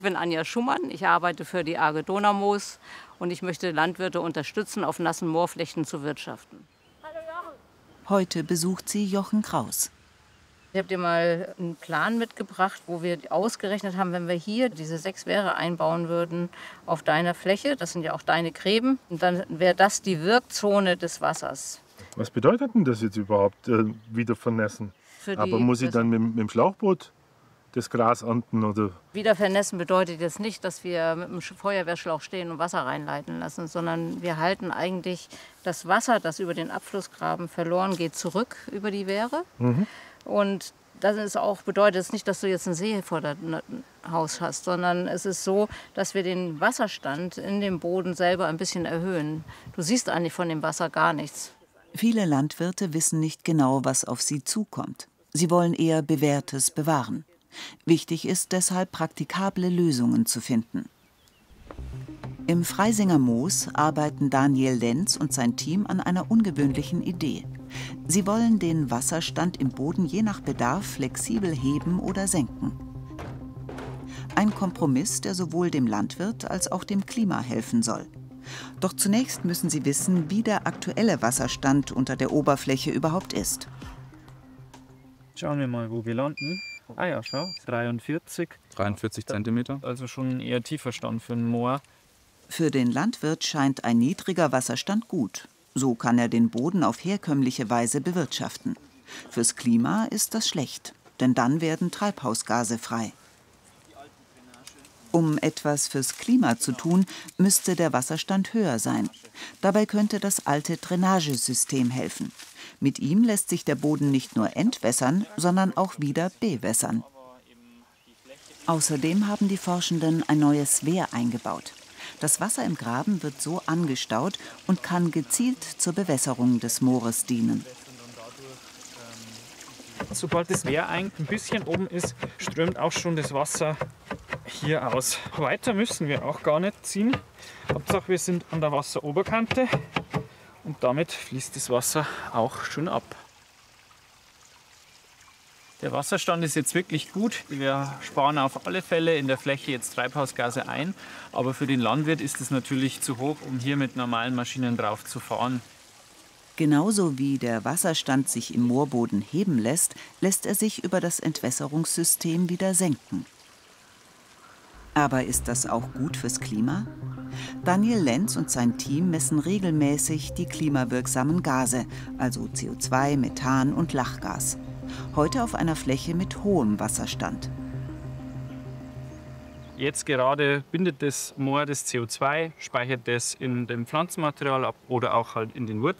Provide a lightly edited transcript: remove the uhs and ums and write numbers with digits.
Ich bin Anja Schumann, ich arbeite für die AG Donaumoos und ich möchte Landwirte unterstützen, auf nassen Moorflächen zu wirtschaften. Heute besucht sie Jochen Kraus. Ich habe dir mal einen Plan mitgebracht, wo wir ausgerechnet haben, wenn wir hier diese 6 Wehre einbauen würden auf deiner Fläche, das sind ja auch deine Gräben, und dann wäre das die Wirkzone des Wassers. Was bedeutet denn das jetzt überhaupt, wieder vernässen? Aber muss ich dann mit dem Schlauchboot das Gras ernten, oder? Wieder vernässen bedeutet jetzt nicht, dass wir mit dem Feuerwehrschlauch stehen und Wasser reinleiten lassen, sondern wir halten eigentlich das Wasser, das über den Abflussgraben verloren geht, zurück über die Wehre. Und das ist auch, bedeutet es nicht, dass du jetzt einen See vor deinem Haus hast, sondern es ist so, dass wir den Wasserstand in dem Boden selber ein bisschen erhöhen. Du siehst eigentlich von dem Wasser gar nichts. Viele Landwirte wissen nicht genau, was auf sie zukommt. Sie wollen eher Bewährtes bewahren. Wichtig ist deshalb, praktikable Lösungen zu finden. Im Freisinger Moos arbeiten Daniel Lenz und sein Team an einer ungewöhnlichen Idee. Sie wollen den Wasserstand im Boden je nach Bedarf flexibel heben oder senken. Ein Kompromiss, der sowohl dem Landwirt als auch dem Klima helfen soll. Doch zunächst müssen sie wissen, wie der aktuelle Wasserstand unter der Oberfläche überhaupt ist. Schauen wir mal, wo wir landen. Ah ja, schau, 43. 43 Zentimeter. Also schon ein eher tiefer Stand für ein Moor. Für den Landwirt scheint ein niedriger Wasserstand gut. So kann er den Boden auf herkömmliche Weise bewirtschaften. Fürs Klima ist das schlecht, denn dann werden Treibhausgase frei. Um etwas fürs Klima zu tun, müsste der Wasserstand höher sein. Dabei könnte das alte Drainagesystem helfen. Mit ihm lässt sich der Boden nicht nur entwässern, sondern auch wieder bewässern. Außerdem haben die Forschenden ein neues Wehr eingebaut. Das Wasser im Graben wird so angestaut und kann gezielt zur Bewässerung des Moores dienen. Sobald das Wehr ein bisschen oben ist, strömt auch schon das Wasser hier aus. Weiter müssen wir auch gar nicht ziehen. Hauptsache wir sind an der Wasseroberkante und damit fließt das Wasser auch schon ab. Der Wasserstand ist jetzt wirklich gut. Wir sparen auf alle Fälle in der Fläche jetzt Treibhausgase ein. Aber für den Landwirt ist es natürlich zu hoch, um hier mit normalen Maschinen drauf zu fahren. Genauso wie der Wasserstand sich im Moorboden heben lässt, lässt er sich über das Entwässerungssystem wieder senken. Aber ist das auch gut fürs Klima? Daniel Lenz und sein Team messen regelmäßig die klimawirksamen Gase, also CO2, Methan und Lachgas. Heute auf einer Fläche mit hohem Wasserstand. Jetzt gerade bindet das Moor das CO2, speichert das in dem Pflanzenmaterial ab oder auch halt in den Wurzeln.